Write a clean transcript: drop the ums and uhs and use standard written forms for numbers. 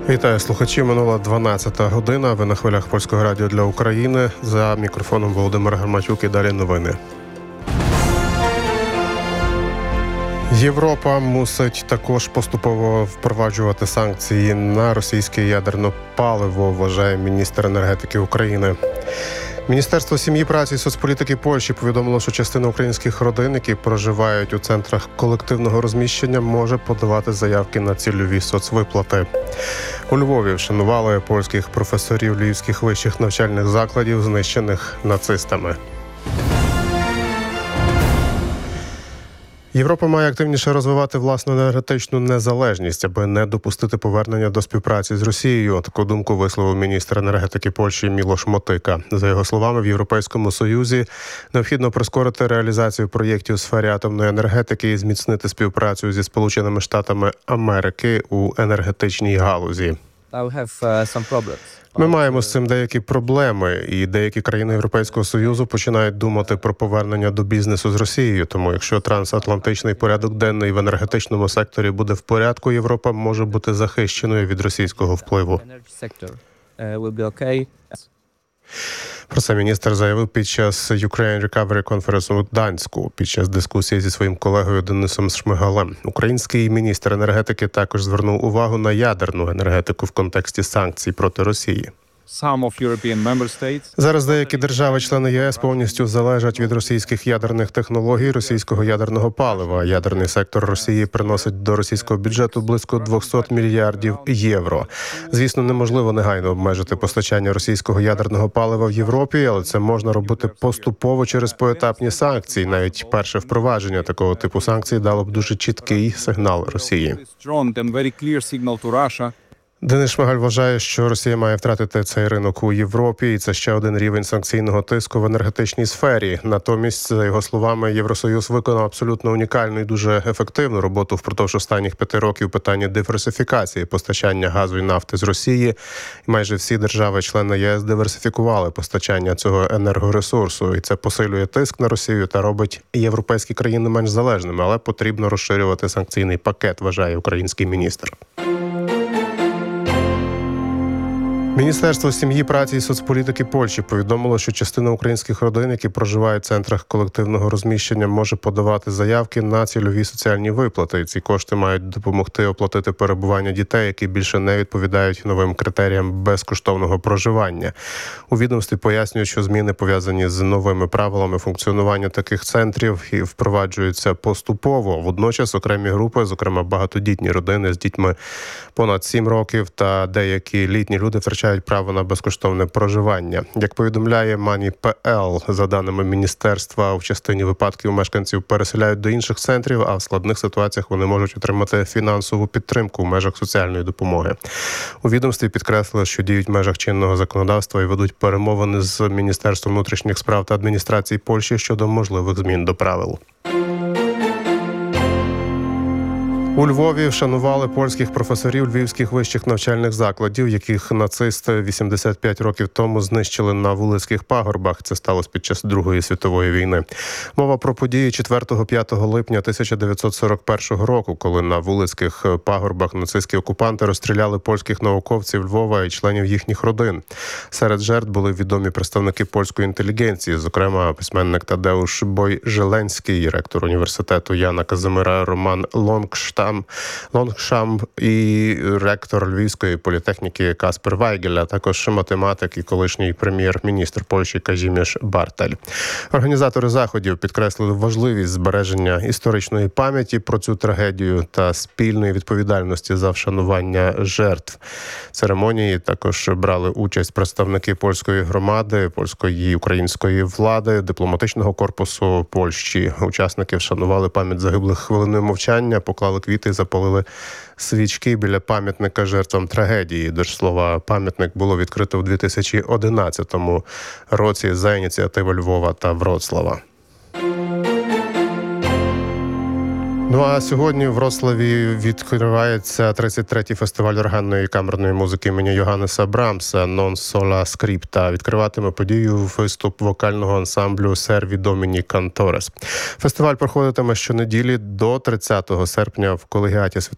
Вітаю слухачі. Минула 12-та година. Ви на хвилях Польського радіо для України. За мікрофоном Володимир Гарматюк і далі новини. Європа мусить також поступово впроваджувати санкції на російське ядерне паливо, вважає міністр енергетики України. Міністерство сім'ї, праці і соцполітики Польщі повідомило, що частина українських родин, які проживають у центрах колективного розміщення, може подавати заявки на цільові соцвиплати. У Львові вшанували польських професорів львівських вищих навчальних закладів, знищених нацистами. Європа має активніше розвивати власну енергетичну незалежність, аби не допустити повернення до співпраці з Росією. Таку думку висловив міністр енергетики Польщі Мілош Мотика. За його словами, в Європейському Союзі необхідно прискорити реалізацію проєктів у сфері атомної енергетики і зміцнити співпрацю зі Сполученими Штатами Америки у енергетичній галузі. Ми маємо з цим деякі проблеми, і деякі країни Європейського Союзу починають думати про повернення до бізнесу з Росією. Тому якщо трансатлантичний порядок денний в енергетичному секторі буде в порядку, Європа може бути захищеною від російського впливу. Про це міністр заявив під час Ukraine Recovery Conference у Гданську, під час дискусії зі своїм колегою Денисом Шмигалем. Український міністр енергетики також звернув увагу на ядерну енергетику в контексті санкцій проти Росії. Зараз деякі держави-члени ЄС повністю залежать від російських ядерних технологій, російського ядерного палива. Ядерний сектор Росії приносить до російського бюджету близько 200 мільярдів євро. Звісно, неможливо негайно обмежити постачання російського ядерного палива в Європі, але це можна робити поступово через поетапні санкції. Навіть перше впровадження такого типу санкцій дало б дуже чіткий сигнал Росії. Денис Шмигаль вважає, що Росія має втратити цей ринок у Європі, і це ще один рівень санкційного тиску в енергетичній сфері. Натомість, за його словами, Євросоюз виконав абсолютно унікальну і дуже ефективну роботу впродовж останніх 5 років питання диверсифікації постачання газу і нафти з Росії. І майже всі держави-члени ЄС диверсифікували постачання цього енергоресурсу. І це посилює тиск на Росію та робить європейські країни менш залежними. Але потрібно розширювати санкційний пакет, вважає український міністр. Міністерство сім'ї, праці і соцполітики Польщі повідомило, що частина українських родин, які проживають в центрах колективного розміщення, може подавати заявки на цільові соціальні виплати. Ці кошти мають допомогти оплатити перебування дітей, які більше не відповідають новим критеріям безкоштовного проживання. У відомстві пояснюють, що зміни пов'язані з новими правилами функціонування таких центрів і впроваджуються поступово. Водночас окремі групи, зокрема багатодітні родини з дітьми понад 7 років та деякі літні люди втрачають право на безкоштовне проживання. Як повідомляє Money.pl, за даними міністерства, в частині випадків мешканців переселяють до інших центрів, а в складних ситуаціях вони можуть отримати фінансову підтримку в межах соціальної допомоги. У відомстві підкреслили, що діють в межах чинного законодавства і ведуть перемовини з Міністерством внутрішніх справ та адміністрації Польщі щодо можливих змін до правил. У Львові вшанували польських професорів львівських вищих навчальних закладів, яких нацисти 85 років тому знищили на Вулицьких пагорбах. Це сталося під час Другої світової війни. Мова про події 4-5 липня 1941 року, коли на Вулицьких пагорбах нацистські окупанти розстріляли польських науковців Львова і членів їхніх родин. Серед жертв були відомі представники польської інтелігенції, зокрема письменник Тадеуш Бойжеленський, ректор університету Яна Казимира Роман Лонгшам і ректор Львівської політехніки Каспер Вайгель, а також математик і колишній прем'єр-міністр Польщі Казіміш Бартель. Організатори заходів підкреслили важливість збереження історичної пам'яті про цю трагедію та спільної відповідальності за вшанування жертв. В церемонії також брали участь представники польської громади, польської і української влади, дипломатичного корпусу Польщі. Учасники вшанували пам'ять загиблих хвилиною мовчання, поклали квіти, запалили свічки біля пам'ятника жертвам трагедії. До слова, пам'ятник було відкрито в 2011 році за ініціативи Львова та Вроцлава. Ну а сьогодні в Вроцлаві відкривається 33-й фестиваль органної і камерної музики імені Йоганнеса Брамса «Non sola scripta». Відкриватиме подію виступ вокального ансамблю «Серві Доміні Канторес». Фестиваль проходитиме щонеділі до 30 серпня в колегіаті